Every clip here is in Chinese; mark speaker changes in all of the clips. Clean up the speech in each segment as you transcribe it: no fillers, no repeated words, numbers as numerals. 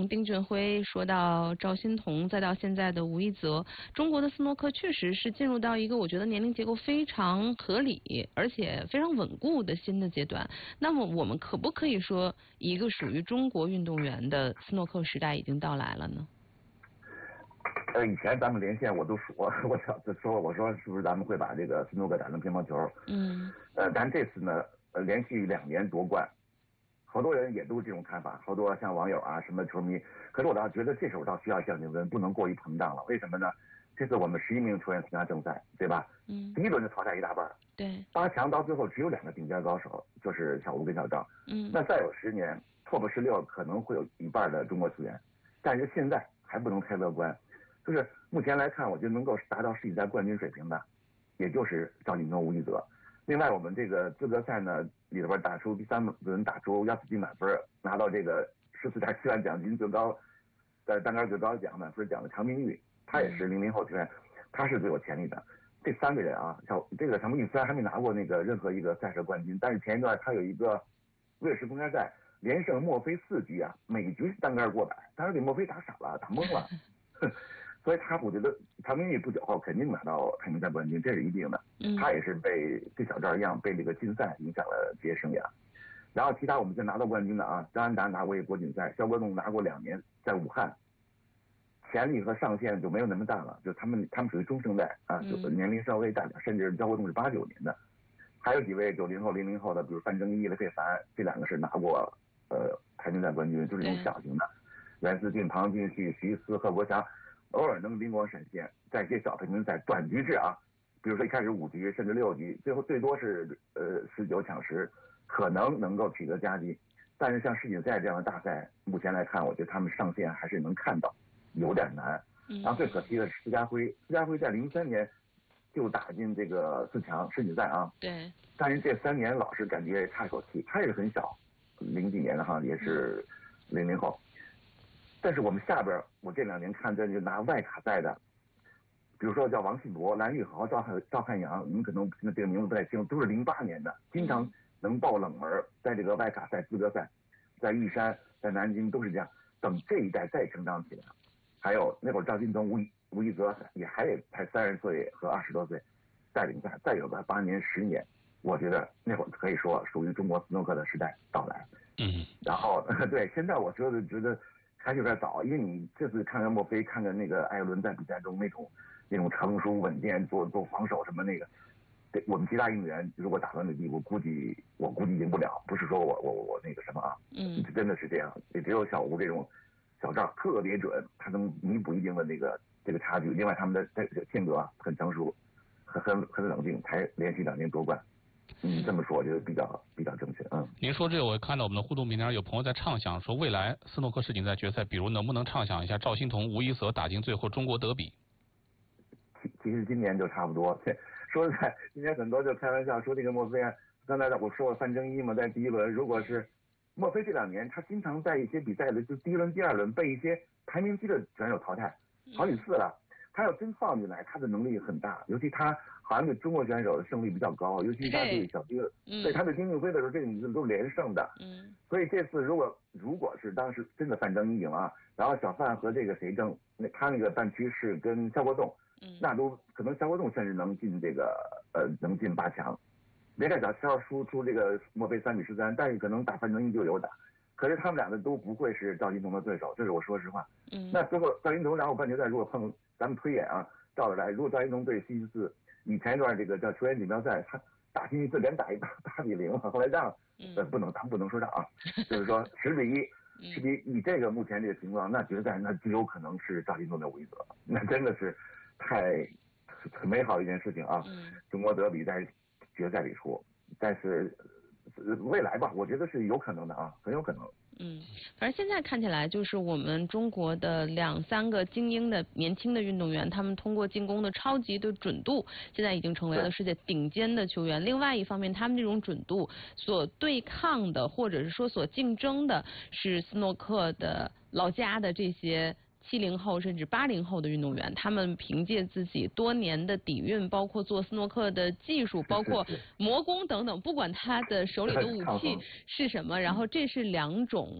Speaker 1: 从丁俊晖说到赵欣彤，再到现在的吴一泽，中国的斯诺克确实是进入到一个我觉得年龄结构非常合理，而且非常稳固的新的阶段。那么我们可不可以说，一个属于中国运动员的斯诺克时代已经到来了呢？
Speaker 2: 以前咱们连线我都说，我说是不是咱们会把这个斯诺克打成乒乓球？但这次呢，连续2年夺冠，好多人也都这种看法，好多像网友啊什么球迷。可是我倒觉得这时候倒需要降降温，不能过于膨胀了。为什么呢？这次我们11名球员参加正赛，对吧？第一轮就淘汰一大半。
Speaker 1: 对。
Speaker 2: 8强到最后只有2个顶尖高手，就是小吴跟小赵。那再有10年，Top 16可能会有一半的中国球员，但是现在还不能太乐观。就是目前来看，我觉得能够达到世锦赛冠军水平的，也就是赵锦东、吴一泽。另外，我们这个资格赛呢里边打出第3轮打出140斤满分，拿到这个14.7万奖金最高的单杆最高奖满分奖的常明玉，他也是00后球员，他是最有潜力的。这3个人啊，像这个常明玉虽然还没拿过那个任何一个赛事冠军，但是前一段他有一个瑞士公开赛连胜墨菲4局啊，每局是单杆过百，当时给墨菲打傻了，打懵了。所以我觉得常明玉不久后肯定拿到排名赛冠军，这是一定的。他也是被跟小赵一样被这个禁赛影响了职业生涯。然后其他我们就拿到冠军的啊，张安达拿过一个国锦赛，肖国栋拿过2年在武汉，潜力和上限就没有那么大了，就他们属于中生代啊，就年龄稍微大点，甚至肖国栋是89年的。还有几位90后、00后的，比如范正义、雷佩凡，这2个是拿过排名赛冠军，就是这种小型的。袁思俊、庞俊旭、徐思、贺国强。偶尔能灵光闪现，在一些小排名赛短局制啊，比如说一开始5局甚至6局，最后最多是19抢10，可能够取得佳绩。但是像世锦赛这样的大赛，目前来看，我觉得他们上限还是能看到，有点难。然后最可惜的是施家辉在03年就打进这个4强世锦赛啊。
Speaker 1: 对。
Speaker 2: 但是这3年老是感觉差口气，他也是很小，00几年的哈，也是00后。但是我们下边，我这2年看这就拿外卡赛的，比如说叫王信博、蓝玉豪、赵汉阳，你们可能这个名字不太清，都是08年的，经常能爆冷门，在这个外卡赛、资格赛，在玉山、在南京都是这样。等这一代再成长起来，还有那会儿赵金东、吴一泽也才30岁和20多岁，带领赛，再有个8年、10年，我觉得那会儿可以说属于中国斯诺克的时代到来。然后对，现在我觉得。还是有点早，因为你这次看看墨菲，看看那个艾伦在比赛中那种成熟稳健做防守什么那个，对我们其他运动员如果打到那地步，估计赢不了。不是说我那个什么啊，真的是这样。也只有小吴这种小赵特别准，他能弥补一定的这个差距。另外他们的性格很成熟，很冷静，才连续2年夺冠。这么说我觉得比较正确。
Speaker 3: 您说这个，我看到我们的互动平台上有朋友在畅想说，未来斯诺克世锦赛决赛，比如能不能畅想一下赵欣彤、吴一泽打进最后中国德比？
Speaker 2: 其实今年就差不多。说实在，今年很多就开玩笑说这个墨菲啊，刚才我说了范正一嘛，在第1轮，如果是墨菲这2年，他经常在一些比赛的就第1轮、第2轮被一些排名低的选手淘汰好几次了。他要真放进来，他的能力很大，尤其他好像对中国选手的胜率比较高，尤其他对小丁，对他对丁俊晖的时候，这个都是连胜的。所以这次如果是当时真的范正一赢啊，然后小范和这个谁争，他那个半区是跟肖国栋，那都可能肖国栋甚至能进这个能进8强。别看小肖输出这个墨菲3比13，但是可能打范正一就有打。可是他们俩的都不会是赵金彤的对手，这是我说实话。那最后赵金彤然后半决赛如果碰。咱们推演啊，照着来。如果赵金彤对西西斯，以前一段这个叫球员锦标赛，他打西西斯连打一8比0，后来让，咱们不能说让啊，就是说10比1，以这个目前这个情况，那决赛那极有可能是赵金彤的吴一泽，那真的是很美好的一件事情啊。中国德比在决赛里出，但是未来吧，我觉得是有可能的啊，很有可能。
Speaker 1: 反正现在看起来，就是我们中国的2、3个精英的年轻的运动员，他们通过进攻的超级的准度，现在已经成为了世界顶尖的球员。另外一方面，他们这种准度所对抗的，或者是说所竞争的，是斯诺克的老家的这些70后甚至80后的运动员，他们凭借自己多年的底蕴，包括做斯诺克的技术，包括魔功等等，不管他的手里的武器是什么，然后这是2种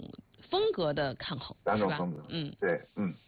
Speaker 1: 风格的抗衡，
Speaker 2: 3种风格，对，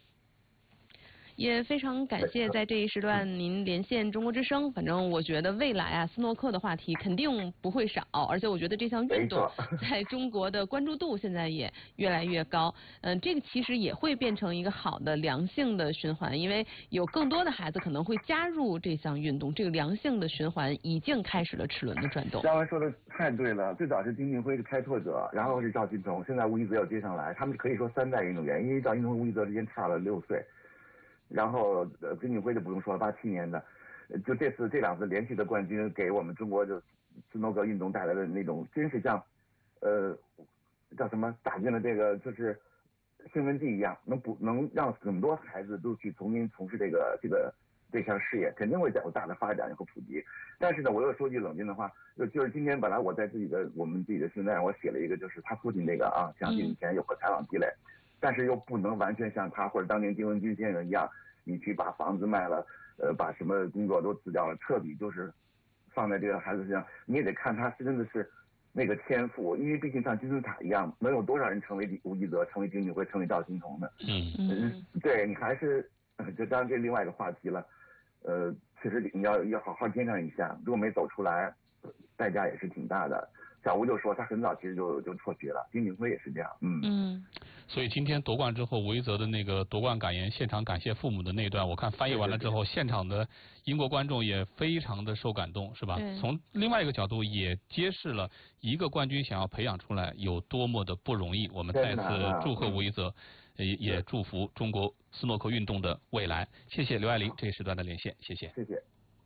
Speaker 1: 也非常感谢在这一时段您连线中国之声。反正我觉得未来啊，斯诺克的话题肯定不会少，而且我觉得这项运动在中国的关注度现在也越来越高。这个其实也会变成一个好的良性的循环，因为有更多的孩子可能会加入这项运动，这个良性的循环已经开始了齿轮的转动。
Speaker 2: 嘉文说的太对了，最早是丁俊晖是开拓者，然后是赵金童，现在吴一泽要接上来，他们可以说3代运动员，因为赵金童、吴一泽之间差了6岁。然后丁俊晖就不用说了，87年的，就这2次连续的冠军，给我们中国的斯诺克运动带来的那种，真是像叫什么打进了这个就是兴奋剂一样，能让很多孩子都去重新从事这项事业，肯定会有大的发展和普及。但是呢，我又说句冷静的话，就是今天本来我在我们自己的训练，我写了一个就是他父亲那个啊，相信以前有过采访积累。但是又不能完全像他或者当年丁文军先生一样，你去把房子卖了，把什么工作都辞掉了，彻底就是放在这个孩子身上。你也得看他真的是那个天赋，因为毕竟像金字塔一样，能有多少人成为吴一泽、成为丁俊晖、成为赵金童呢？对你还是就当然这另外一个话题了。确实你要好好坚持一下，如果没走出来，代价也是挺大的。小吴就说他很早其实就辍学了，丁俊晖也是这样，
Speaker 3: 所以今天夺冠之后，吴一泽的那个夺冠感言，现场感谢父母的那一段，我看翻译完了之后，现场的英国观众也非常的受感动，是吧？从另外一个角度也揭示了一个冠军想要培养出来有多么的不容易。我们再次祝贺吴一泽，也祝福中国斯诺克运动的未来。谢谢刘爱玲这一时段的连线，谢谢。
Speaker 2: 谢谢。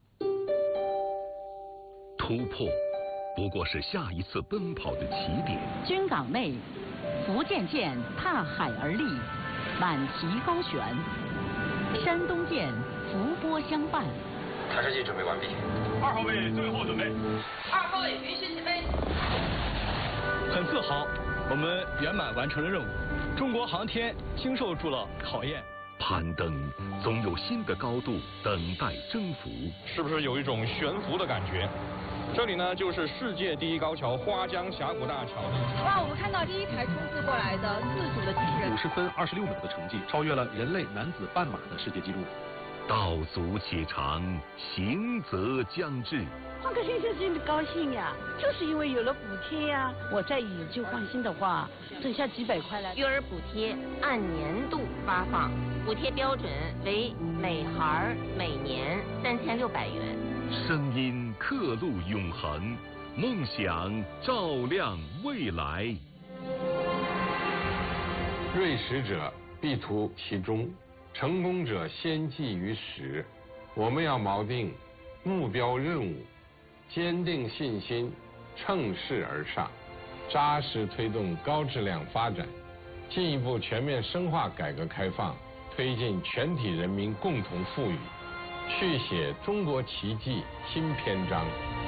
Speaker 4: 突破不过是下一次奔跑的起点。
Speaker 5: 军港内，福建舰踏海而立，满旗高悬；山东舰伏波相伴。
Speaker 6: 探视器准备完毕。
Speaker 7: 2号位最后准备。
Speaker 8: 2号位允许起飞。
Speaker 9: 很自豪，我们圆满完成了任务。中国航天经受住了考验。
Speaker 4: 攀登总有新的高度等待征服。
Speaker 7: 是不是有一种悬浮的感觉？这里呢，就是世界第一高桥花江峡谷大桥。
Speaker 8: 哇，我们看到第一台冲刺过来的自主的机器人，
Speaker 10: 50分26秒的成绩，超越了人类男子半马的世界纪录。
Speaker 4: 道阻且长，行则将至。
Speaker 11: 换个先生真的高兴呀，就是因为有了补贴呀。我再以旧换新的话，省下几百块来。
Speaker 12: 育儿补贴按年度发放，补贴标准为每孩每年3600元。
Speaker 4: 声音刻录永恒，梦想照亮未来。
Speaker 13: 锐实者必图其中，成功者先记于始。我们要锚定目标任务，坚定信心，乘势而上，扎实推动高质量发展，进一步全面深化改革开放，推进全体人民共同富裕，续写中国奇迹新篇章。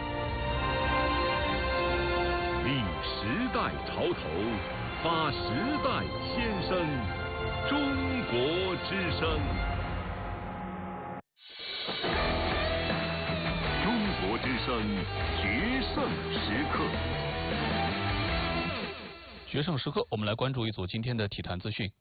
Speaker 4: 立时代潮头，发时代先声，中国之声。中国之声决胜时刻。
Speaker 3: 决胜时刻，我们来关注一组今天的体坛资讯。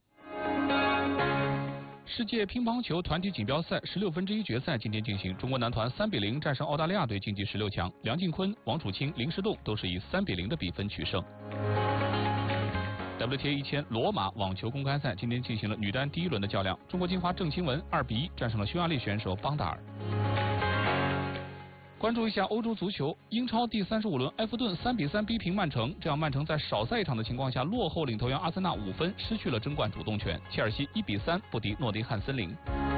Speaker 3: 世界乒乓球团体锦标赛16分之一决赛今天进行，中国男团3比0战胜澳大利亚队晋级16强，梁靖昆、王楚钦、林诗栋都是以3比0的比分取胜。WTA 1000罗马网球公开赛今天进行了女单第一轮的较量，中国金花郑钦文2比1战胜了匈牙利选手邦达尔。关注一下欧洲足球，英超第35轮，埃弗顿3比3逼平曼城，这样曼城在少赛一场的情况下落后领头羊阿森纳5分，失去了争冠主动权。切尔西1比3不敌诺丁汉森林。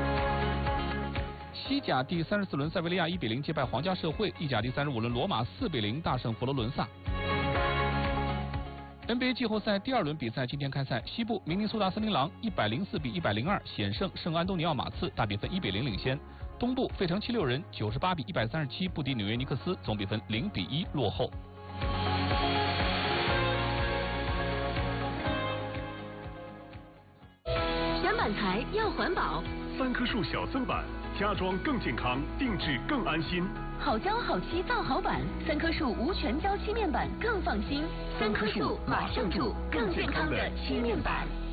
Speaker 3: 西甲第34轮，塞维利亚1比0击败皇家社会，意甲第35轮，罗马4比0大胜佛罗伦萨。NBA 季后赛第二轮比赛今天开赛，西部明尼苏达森林狼104比102险胜圣安东尼奥马刺，大比分1比0领先。东部费城76人98比137不敌纽约尼克斯，总比分0比1落后。
Speaker 5: 选板材要环保，
Speaker 4: 3棵树小僧版
Speaker 14: 家装更健康，定制更安心。
Speaker 15: 好胶好漆造好板，3棵树无全胶漆面板更放心。3棵树马上住更健康的漆面板。